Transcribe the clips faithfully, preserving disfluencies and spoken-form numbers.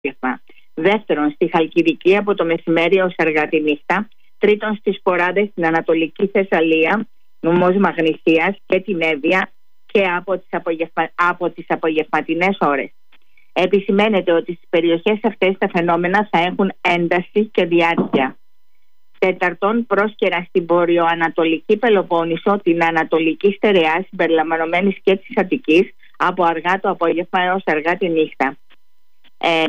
απόγευμα. Δεύτερον, στη Χαλκιδική από το μεσημέρι ως αργά τη νύχτα. Τρίτον, στις Σποράδες στην Ανατολική Θεσσαλία, νομός Μαγνησίας και την Εύβοια και από τις, απογευμα... από τις απογευματινές ώρες. Επισημαίνεται ότι στις περιοχές αυτές τα φαινόμενα θα έχουν ένταση και διάρκεια. Τέταρτον, πρόσκαιρα στην βορειοανατολική Πελοπόννησο, την Ανατολική Στερεά συμπεριλαμβανομένης και της Αττικής, από αργά το απόγευμα έως αργά τη νύχτα. Ε,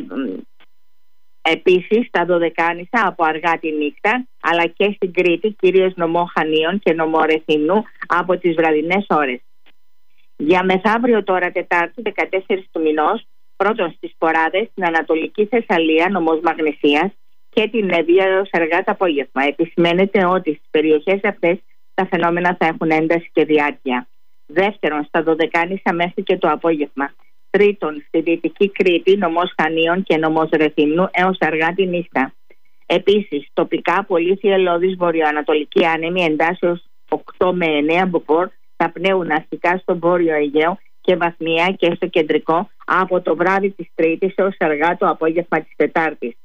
Επίσης, στα Δωδεκάνησα από αργά τη νύχτα, αλλά και στην Κρήτη, κυρίως νομό Χανίων και νομό Ρεθύμνου, από τις βραδινές ώρες. Για μεθαύριο τώρα, Τετάρτη, δεκατέσσερις του μηνός, πρώτον στις Σποράδες, στην Ανατολική Θεσσαλία, νομός Μαγνησίας και την Εύβοια έως αργά το απόγευμα. Επισημαίνεται ότι στις περιοχές αυτές τα φαινόμενα θα έχουν ένταση και διάρκεια. Δεύτερον, στα Δωδεκάνησα μέχρι και το απόγευμα. Τρίτον, στη Δυτική Κρήτη, νομός Χανίων και νομός Ρεθύμνου έως αργά τη νύχτα. Επίσης, τοπικά πολύ θυελλώδης βορειοανατολική άνεμη εντάσσεως οκτώ με εννέα μποφόρ θα πνέουν αστικά στο Βόρειο Αιγαίο και βαθμία και στο κεντρικό από το βράδυ της Τρίτης έως αργά το απόγευμα της Τετάρτης.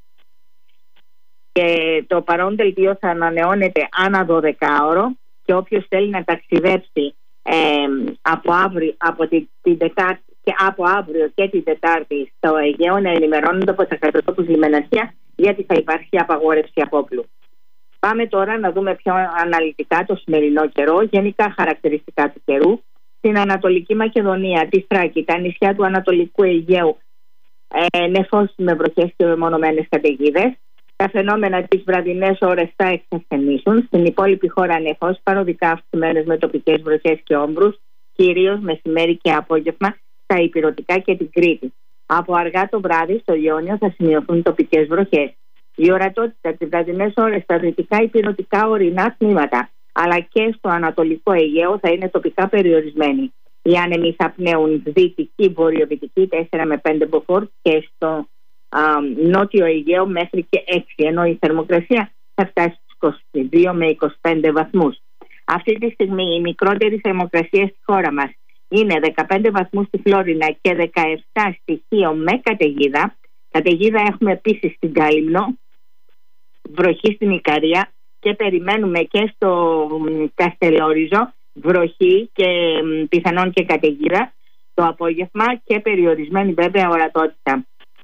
Και το παρόν δελτίο θα ανανεώνεται ανά δωδεκάωρο και όποιος θέλει να ταξιδέψει ε, από, αύριο, από την, την Τετάρτη και από αύριο και την Τετάρτη στο Αιγαίο να ενημερώνονται από τα κατατόπους λιμεναρχία, γιατί θα υπάρχει απαγόρευση απόπλου. Πάμε τώρα να δούμε πιο αναλυτικά το σημερινό καιρό, γενικά χαρακτηριστικά του καιρού. Στην Ανατολική Μακεδονία, τη Θράκη, τα νησιά του Ανατολικού Αιγαίου, ε, νεφώσεις με βροχές και μεμονωμένες καταιγίδες. Τα φαινόμενα τις βραδινές ώρες θα εξασθενήσουν. Στην υπόλοιπη χώρα νεφώσεις παροδικά αυξημένες με τοπικές βροχές και όμβρους, κυρίως μεσημέρι και απόγευμα στα Ηπειρωτικά και την Κρήτη. Από αργά το βράδυ στο Ιόνιο θα σημειωθούν τοπικές βροχές. Η ορατότητα τις βραδινές ώρες στα δυτικά ηπειρωτικά ορεινά τμήματα, αλλά και στο Ανατολικό Αιγαίο θα είναι τοπικά περιορισμένη. Οι άνεμοι θα πνέουν δυτική, βορειοδυτική τέσσερα με πέντε μποφόρ και στο α, νότιο Αιγαίο μέχρι και έξι, ενώ η θερμοκρασία θα φτάσει στους είκοσι δύο με είκοσι πέντε βαθμούς. Αυτή τη στιγμή η μικρότερη θερμοκρασία στη χώρα μας είναι δεκαπέντε βαθμούς στη Φλόρινα και δεκαεπτά στη Χίο με καταιγίδα. Καταιγίδα έχουμε επίσης στην Κάλυμνο, βροχή στην Ικαρία και περιμένουμε και στο Καστελόριζο βροχή και πιθανόν και καταιγίδα το απόγευμα και περιορισμένη βέβαια ορατότητα.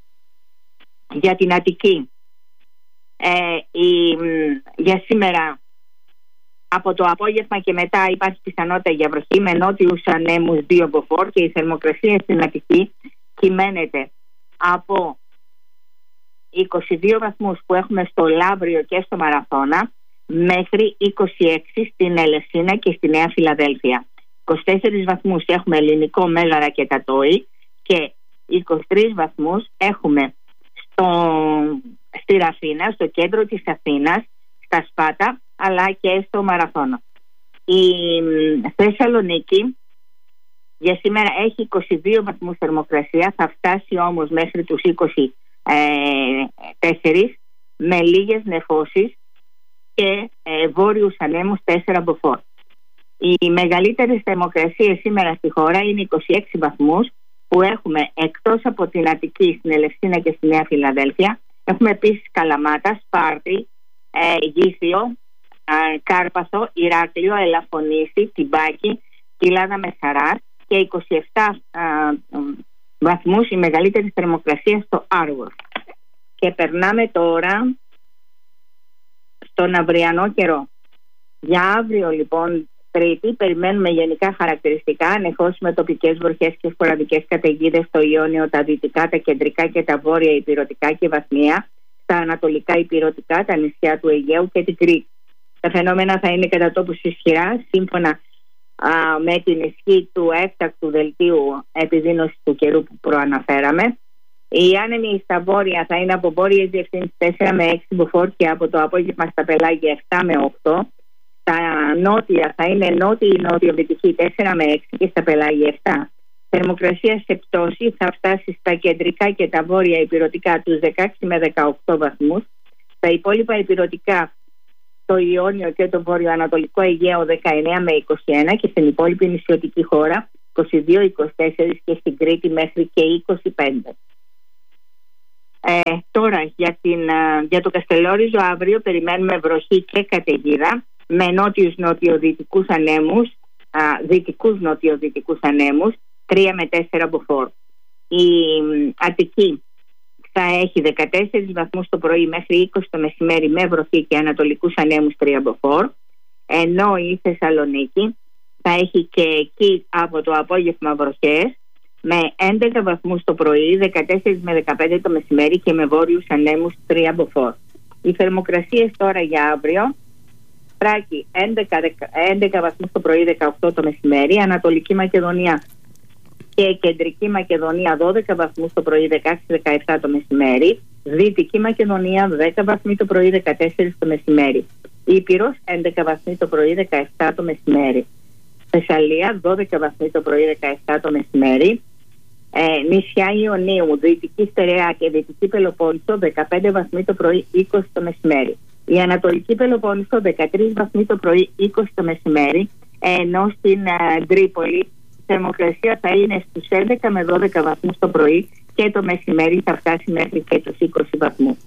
Για την Αττική, ε, η, για σήμερα από το απόγευμα και μετά υπάρχει πιθανότητα για βροχή με νότιους ανέμους δύο μποφόρ και η θερμοκρασία στην Αττική κυμαίνεται από είκοσι δύο βαθμούς που έχουμε στο Λαύριο και στο Μαραθώνα μέχρι είκοσι έξι στην Ελευσίνα και στη Νέα Φιλαδέλφια. είκοσι τέσσερις βαθμούς έχουμε Ελληνικό Μέγαρα και Τατόη και είκοσι τρεις βαθμούς έχουμε στο, στη Ραφίνα, στο κέντρο της Αθήνας, στα Σπάτα αλλά και στο Μαραθώνα. Η Θεσσαλονίκη για σήμερα έχει είκοσι δύο βαθμούς θερμοκρασία, θα φτάσει όμως μέχρι τους είκοσι τέσσερα με λίγες νεφώσεις και ε, βόρειους ανέμους τέσσερα μποφόρ. Οι μεγαλύτερες θερμοκρασίες σήμερα στη χώρα είναι είκοσι έξι βαθμούς που έχουμε εκτός από την Αττική, στην Ελευσίνα και στη Νέα Φιλαδέλφια. Έχουμε επίσης Καλαμάτα, Σπάρτη, ε, Γήθιο, ε, Κάρπαθο, Ηράκλειο, Ελαφωνήσι, Τιμπάκη, Κοιλάδα Μεσαράς και είκοσι επτά ε, ε, βαθμούς η μεγαλύτερη θερμοκρασία στο Άργος. Και περνάμε τώρα στον αυριανό καιρό. Για αύριο λοιπόν Τρίτη περιμένουμε γενικά χαρακτηριστικά νεφώσεις με τοπικές βροχές και σποραδικές καταιγίδες στο Ιόνιο, τα δυτικά, τα κεντρικά και τα βόρεια ηπειρωτικά και βαθμία, στα ανατολικά ηπειρωτικά, τα νησιά του Αιγαίου και την Κρήτη. Τα φαινόμενα θα είναι κατά τόπους ισχυρά σύμφωνα α, με την ισχύ του έκτακτου δελτίου επιδείνωσης του καιρού που προαναφέραμε. Οι άνεμοι στα βόρεια θα είναι από βόρειες διευθύνσεις τέσσερα με έξι μποφόρ και από το απόγευμα στα πελάγια επτά με οκτώ. Στα νότια θα είναι νότιοι νότιο-δυτικοί τέσσερα με έξι και στα πελάγια επτά. Θερμοκρασία σε πτώση θα φτάσει στα κεντρικά και τα βόρεια ηπειρωτικά τους δεκαέξι με δεκαοκτώ βαθμούς. Στα υπόλοιπα ηπειρωτικά το Ιόνιο και το βορειοανατολικό Αιγαίο δεκαεννέα με είκοσι ένα και στην υπόλοιπη νησιωτική χώρα είκοσι δύο με είκοσι τέσσερα και στην Κρήτη μέχρι και είκοσι πέντε. Ε, τώρα για, την, για το Καστελόριζο αύριο περιμένουμε βροχή και καταιγίδα με νότιους νοτιοδυτικούς ανέμους, α, δυτικούς νοτιοδυτικούς ανέμους, τρία με τέσσερα μποφόρ. Η Αττική θα έχει δεκατέσσερις βαθμούς το πρωί μέχρι είκοσι το μεσημέρι με βροχή και ανατολικούς ανέμους, τρία μποφόρ, ενώ η Θεσσαλονίκη θα έχει και εκεί από το απόγευμα βροχές με έντεκα βαθμούς το πρωί, δεκατέσσερα με δεκαπέντε το μεσημέρι και με βόρειους ανέμους, τρία μποφόρ. Οι θερμοκρασίες τώρα για αύριο: Θράκη έντεκα, έντεκα βαθμούς το πρωί, δεκαοκτώ το μεσημέρι, Ανατολική Μακεδονία και Κεντρική Μακεδονία δώδεκα βαθμούς το πρωί, δεκαέξι με δεκαεπτά το μεσημέρι, Δυτική Μακεδονία δέκα βαθμοί το πρωί, δεκατέσσερα το μεσημέρι, Ήπειρος έντεκα βαθμοί το πρωί, δεκαεπτά το μεσημέρι, Θεσσαλία δώδεκα βαθμοί το πρωί, δεκαεπτά το μεσημέρι, ε, νησιά Ιωνίου, Δυτική Στερεά και Δυτική Πελοπόννησο δεκαπέντε βαθμοί το πρωί, είκοσι το μεσημέρι. Η Ανατολική Πελοπόννησο δεκατρείς βαθμοί το πρωί, είκοσι το μεσημέρι, ενώ στην ε, Τρίπολη η θερμοκρασία θα είναι στους έντεκα με δώδεκα βαθμούς το πρωί και το μεσημέρι θα φτάσει μέχρι και τους είκοσι βαθμούς.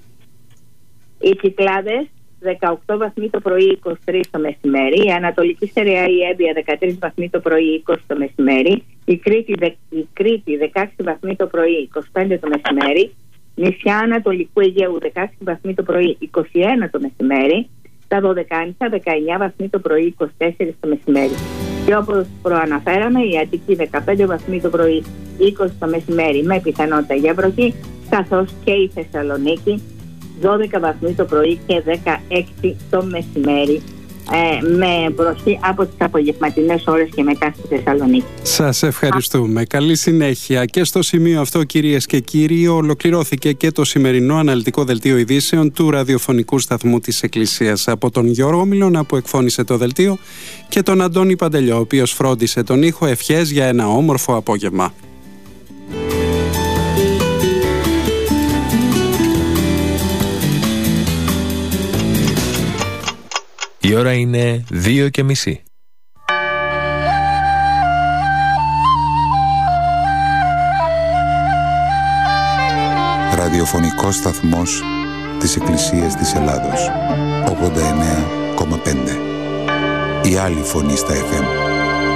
Οι Κυκλάδες δεκαοκτώ βαθμοί το πρωί, είκοσι τρεις το μεσημέρι, η Ανατολική Στερεά η Έμπεια δεκατρείς βαθμοί το πρωί, είκοσι το μεσημέρι, η Κρήτη, η Κρήτη δεκαέξι βαθμοί το πρωί, είκοσι πέντε το μεσημέρι, νησιά Ανατολικού Αιγαίου δεκαέξι βαθμοί το πρωί, είκοσι ένα το μεσημέρι, τα Δωδεκάνησα δεκαεννιά βαθμοί το πρωί, είκοσι τέσσερα το μεσημέρι. Και όπως προαναφέραμε, η Αττική δεκαπέντε βαθμοί το πρωί, είκοσι το μεσημέρι με πιθανότητα για βροχή, καθώς και η Θεσσαλονίκη δώδεκα βαθμοί το πρωί και δεκαέξι το μεσημέρι, ε, με βροχή από τις απογευματινές ώρες και μετά στη Θεσσαλονίκη. Σας ευχαριστούμε. Καλή συνέχεια. Και στο σημείο αυτό, κυρίες και κύριοι, ολοκληρώθηκε και το σημερινό αναλυτικό δελτίο ειδήσεων του ραδιοφωνικού σταθμού της Εκκλησίας. Από τον Γιώργο Μιλώνα που εκφώνησε το δελτίο και τον Αντώνη Παντελιό, ο οποίος φρόντισε τον ήχο, ευχές για ένα όμορφο απόγευμα. Η ώρα είναι δύο και μισή. Ραδιοφωνικός σταθμός της Εκκλησίας της Ελλάδος. ογδόντα εννέα κόμμα πέντε. Η άλλη φωνή στα εφ εμ.